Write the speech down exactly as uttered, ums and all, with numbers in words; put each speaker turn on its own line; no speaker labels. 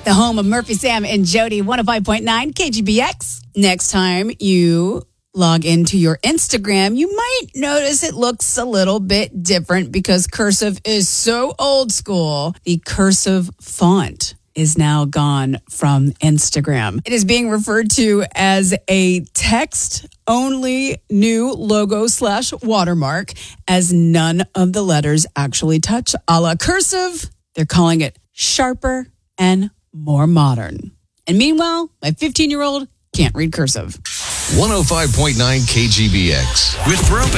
the home of Murphy, Sam, and Jody, one oh five point nine K G B X. Next time you log into your Instagram, you might notice it looks a little bit different because cursive is so old school. The cursive font is now gone from Instagram. It is being referred to as a text-only new logo slash watermark, as none of the letters actually touch. A la cursive, they're calling it sharper and more modern. And meanwhile, my fifteen-year-old can't read cursive.
one oh five point nine K G B X with Brope.